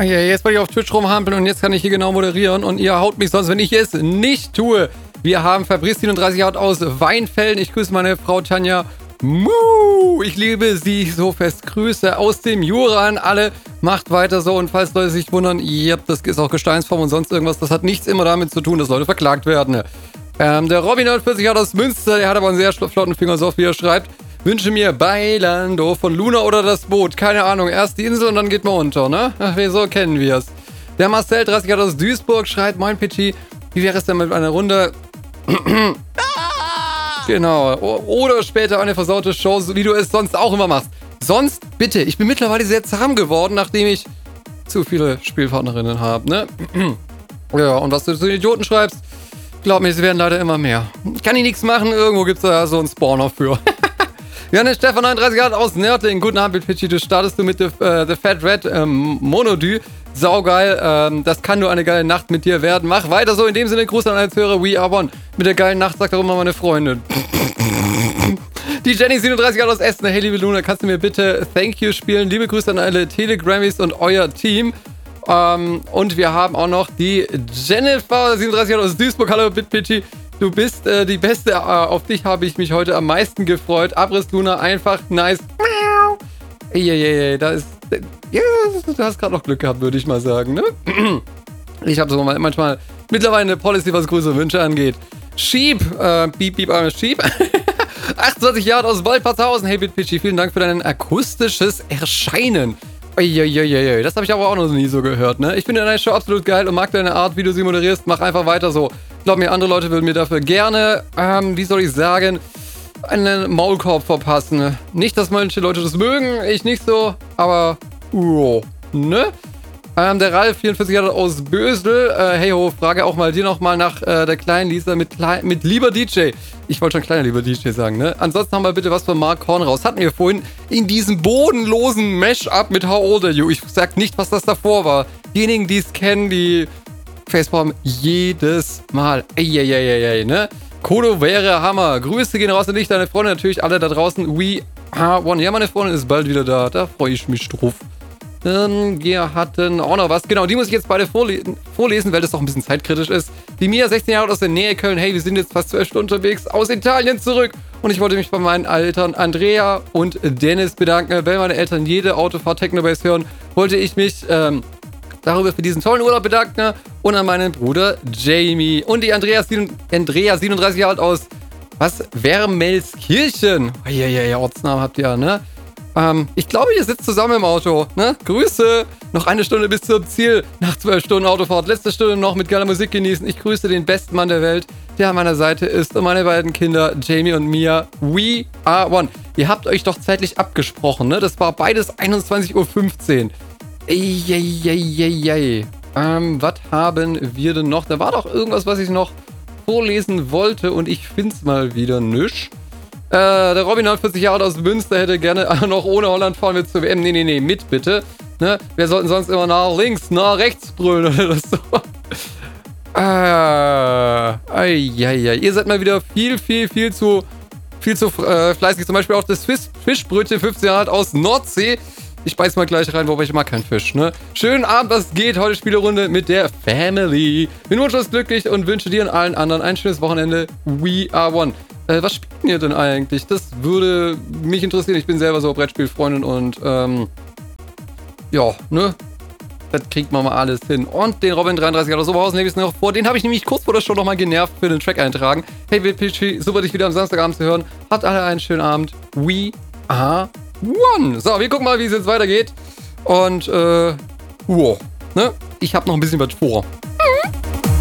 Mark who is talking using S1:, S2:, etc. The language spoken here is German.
S1: Ja, jetzt wollte ich auf Twitch rumhampeln und jetzt kann ich hier genau moderieren und ihr haut mich sonst, wenn ich es nicht tue. Wir haben Fabrice 37 Jahre aus Weinfelden. Ich grüße meine Frau Tanja. Muh, ich liebe sie so fest. Grüße aus dem Jura an alle. Macht weiter so und falls Leute sich wundern, das ist auch Gesteinsform und sonst irgendwas. Das hat nichts immer damit zu tun, dass Leute verklagt werden. Der Robin 40 Jahre aus Münster, der hat aber einen sehr flotten Finger, so wie er schreibt. Wünsche mir Bailando von Luna oder das Boot. Keine Ahnung, erst die Insel und dann geht man unter, ne? Ach, so kennen wir es. Der Marcel 30 Jahre aus Duisburg schreibt, moin Pichi, wie wäre es denn mit einer Runde... Genau. Oder später eine versaute Show, wie du es sonst auch immer machst. Sonst, bitte, ich bin mittlerweile sehr zahm geworden, nachdem ich zu viele Spielpartnerinnen habe, ne? Ja, und was du zu den Idioten schreibst, glaub mir, es werden leider immer mehr. Kann ich nichts machen, irgendwo gibt's da so einen Spawner für. Janis Stefan 39 Jahre aus Nördlingen. Guten Abend, Pitchy. Du startest mit The Fat Red Monodü. Saugeil. Das kann nur eine geile Nacht mit dir werden. Mach weiter so. In dem Sinne, Gruß an alle Hörer. We are one. Mit der geilen Nacht sagt auch immer meine Freundin. Die Jenny 37 Jahre aus Essen. Hey, liebe Luna, kannst du mir bitte Thank You spielen? Liebe Grüße an alle Telegrammies und euer Team. Und wir haben auch noch die Jennifer 37 Jahre aus Duisburg. Hallo, Pitchy. Du bist die Beste. Auf dich habe ich mich heute am meisten gefreut. Abriss Luna, einfach nice. Da ist... Ja, du hast gerade noch Glück gehabt, würde ich mal sagen, ne? Ich habe so manchmal mittlerweile eine Policy, was Grüße und Wünsche angeht. Sheep, Sheep. 28 Jahre aus Waldparzhausen. Hey, Pitchy, vielen Dank für dein akustisches Erscheinen. Das habe ich aber auch noch nie so gehört, ne? Ich finde deine Show absolut geil und mag deine Art, wie du sie moderierst. Mach einfach weiter so. Glaub mir, andere Leute würden mir dafür gerne, wie soll ich sagen, einen Maulkorb verpassen. Nicht, dass manche Leute das mögen, ich nicht so, aber, ne? Der Ralf, 44 Jahre aus Bösel. Hey ho, frage auch mal dir nochmal nach der kleinen Lisa mit lieber DJ. Ich wollte schon kleiner lieber DJ sagen, ne? Ansonsten haben wir bitte was von Mark Horn raus. Hatten wir vorhin in diesem bodenlosen Mash-up mit How Old Are You. Ich sag nicht, was das davor war. Diejenigen, die es kennen, die Facepalm jedes Mal. Ne? Kodo wäre Hammer. Grüße gehen raus an dich, deine Freunde, natürlich alle da draußen. We are one. Ja, meine Freundin ist bald wieder da. Da freue ich mich drauf. Wir hatten auch noch was. Genau, die muss ich jetzt beide vorlesen, weil das doch ein bisschen zeitkritisch ist. Die Mia, 16 Jahre aus der Nähe Köln. Hey, wir sind jetzt fast 12 Stunden unterwegs aus Italien zurück. Und ich wollte mich bei meinen Eltern Andrea und Dennis bedanken. Weil meine Eltern jede Autofahrt Technobase hören, wollte ich mich darüber für diesen tollen Urlaub bedanken. Und an meinen Bruder Jamie. Und die Andrea 37 Jahre alt aus, Wermelskirchen. Ja, Ortsnamen habt ihr, ne? Ich glaube, ihr sitzt zusammen im Auto, ne? Grüße! Noch eine Stunde bis zum Ziel. Nach 12 Stunden Autofahrt. Letzte Stunde noch mit geiler Musik genießen. Ich grüße den besten Mann der Welt, der an meiner Seite ist. Und meine beiden Kinder, Jamie und Mia. We are one. Ihr habt euch doch zeitlich abgesprochen, ne? Das war beides 21:15 Uhr. Was haben wir denn noch? Da war doch irgendwas, was ich noch vorlesen wollte. Und ich find's mal wieder nicht. Der Robin hat 40 Jahre aus Münster, hätte gerne noch ohne Holland fahren wir zur WM. Nee, mit bitte. Ne? Wir sollten sonst immer nach links, nach rechts brüllen oder so. Ihr seid mal wieder viel zu fleißig. Zum Beispiel auch das Fischbrötchen 15 Jahre alt aus Nordsee. Ich beiß mal gleich rein, wobei ich mag keinen Fisch, ne? Schönen Abend, was geht? Heute Spielerunde mit der Family. Bin wunschlos glücklich und wünsche dir und allen anderen ein schönes Wochenende. We are one. Was spielt ihr denn eigentlich? Das würde mich interessieren. Ich bin selber so Brettspielfreundin und, ja, ne? Das kriegt man mal alles hin. Und den Robin 33 aus Oberhausen lege ich noch vor. Den habe ich nämlich kurz vor der Show noch mal genervt für den Track eintragen. Hey, Pitchy, super, dich wieder am Samstagabend zu hören. Habt alle einen schönen Abend. We are one. So, wir gucken mal, wie es jetzt weitergeht. Und, ne? Ich habe noch ein bisschen was vor.